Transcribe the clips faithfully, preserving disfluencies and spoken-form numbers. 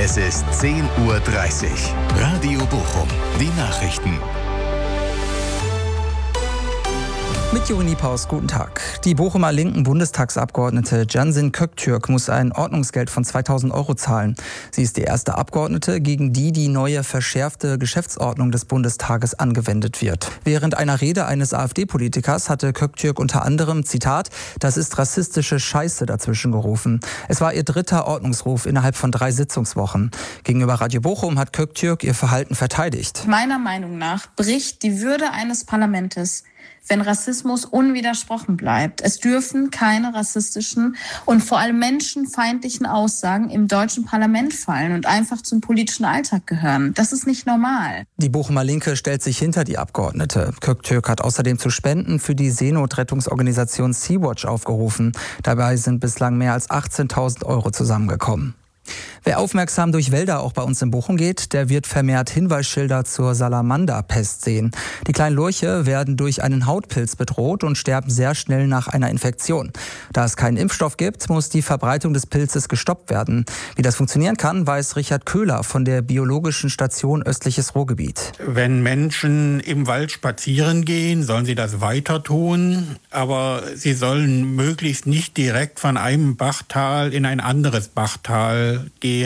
Es ist zehn Uhr dreißig. Radio Bochum, die Nachrichten. Mit Juri Niepaus, guten Tag. Die Bochumer linken Bundestagsabgeordnete Cansin Köktürk muss ein Ordnungsgeld von zweitausend Euro zahlen. Sie ist die erste Abgeordnete, gegen die die neue verschärfte Geschäftsordnung des Bundestages angewendet wird. Während einer Rede eines AfD-Politikers hatte Köktürk unter anderem, Zitat, das ist rassistische Scheiße dazwischen gerufen. Es war ihr dritter Ordnungsruf innerhalb von drei Sitzungswochen. Gegenüber Radio Bochum hat Köktürk ihr Verhalten verteidigt. Meiner Meinung nach bricht die Würde eines Parlaments, wenn Rassismus unwidersprochen bleibt. Es dürfen keine rassistischen und vor allem menschenfeindlichen Aussagen im deutschen Parlament fallen und einfach zum politischen Alltag gehören. Das ist nicht normal. Die Bochumer Linke stellt sich hinter die Abgeordnete. Köktürk hat außerdem zu Spenden für die Seenotrettungsorganisation Sea-Watch aufgerufen. Dabei sind bislang mehr als achtzehntausend Euro zusammengekommen. Wer aufmerksam durch Wälder auch bei uns in Bochum geht, der wird vermehrt Hinweisschilder zur Salamanderpest sehen. Die kleinen Lurche werden durch einen Hautpilz bedroht und sterben sehr schnell nach einer Infektion. Da es keinen Impfstoff gibt, muss die Verbreitung des Pilzes gestoppt werden. Wie das funktionieren kann, weiß Richard Köhler von der Biologischen Station Östliches Ruhrgebiet. Wenn Menschen im Wald spazieren gehen, sollen sie das weiter tun, aber sie sollen möglichst nicht direkt von einem Bachtal in ein anderes Bachtal gehen,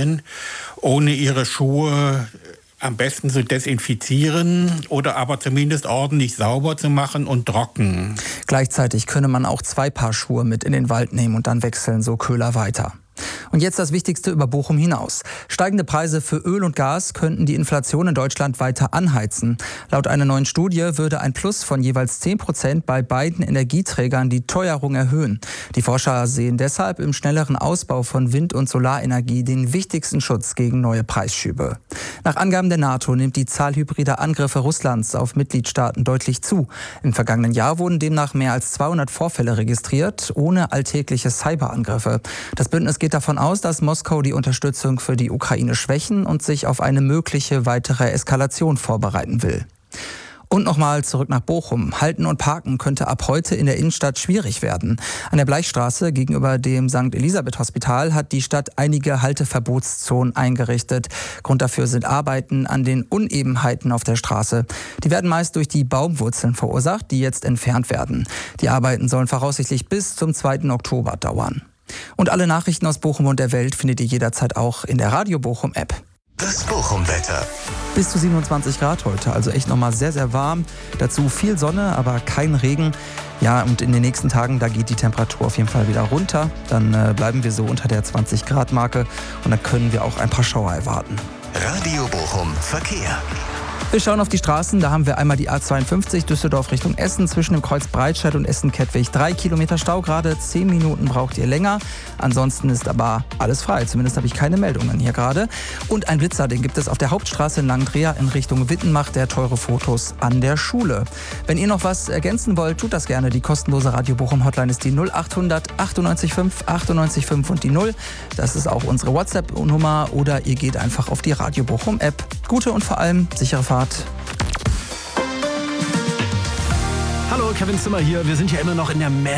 ohne ihre Schuhe am besten zu desinfizieren oder aber zumindest ordentlich sauber zu machen und trocken. Gleichzeitig könne man auch zwei Paar Schuhe mit in den Wald nehmen und dann wechseln, so Köhler weiter. Und jetzt das Wichtigste über Bochum hinaus. Steigende Preise für Öl und Gas könnten die Inflation in Deutschland weiter anheizen. Laut einer neuen Studie würde ein Plus von jeweils zehn Prozent bei beiden Energieträgern die Teuerung erhöhen. Die Forscher sehen deshalb im schnelleren Ausbau von Wind- und Solarenergie den wichtigsten Schutz gegen neue Preisschübe. Nach Angaben der NATO nimmt die Zahl hybrider Angriffe Russlands auf Mitgliedstaaten deutlich zu. Im vergangenen Jahr wurden demnach mehr als zweihundert Vorfälle registriert, ohne alltägliche Cyberangriffe. Das Bündnis geht davon aus, dass Moskau die Unterstützung für die Ukraine schwächen und sich auf eine mögliche weitere Eskalation vorbereiten will. Und nochmal zurück nach Bochum. Halten und Parken könnte ab heute in der Innenstadt schwierig werden. An der Bleichstraße gegenüber dem Sankt Elisabeth Hospital hat die Stadt einige Halteverbotszonen eingerichtet. Grund dafür sind Arbeiten an den Unebenheiten auf der Straße. Die werden meist durch die Baumwurzeln verursacht, die jetzt entfernt werden. Die Arbeiten sollen voraussichtlich bis zum zweiten Oktober dauern. Und alle Nachrichten aus Bochum und der Welt findet ihr jederzeit auch in der Radio Bochum App. Das Bochum-Wetter. Bis zu siebenundzwanzig Grad heute, also echt nochmal sehr, sehr warm. Dazu viel Sonne, aber kein Regen. Ja, und in den nächsten Tagen, da geht die Temperatur auf jeden Fall wieder runter. Dann äh, bleiben wir so unter der zwanzig Grad Marke und dann können wir auch ein paar Schauer erwarten. Radio Bochum Verkehr. Wir schauen auf die Straßen, da haben wir einmal die A zweiundfünfzig Düsseldorf Richtung Essen zwischen dem Kreuz Breitscheid und Essen-Kettwig. Drei Kilometer Stau gerade, zehn Minuten braucht ihr länger. Ansonsten ist aber alles frei, zumindest habe ich keine Meldungen hier gerade. Und ein Blitzer, den gibt es auf der Hauptstraße in Langendreher in Richtung Wittenbach, der teure Fotos an der Schule. Wenn ihr noch was ergänzen wollt, tut das gerne. Die kostenlose Radio Bochum Hotline ist die null achthundert achtundneunzig fünf achtundneunzig fünf und die null. Das ist auch unsere WhatsApp-Nummer oder ihr geht einfach auf die Radio Bochum App. Gute und vor allem sichere Fahrt. Hallo, Kevin Zimmer hier. Wir sind ja immer noch in der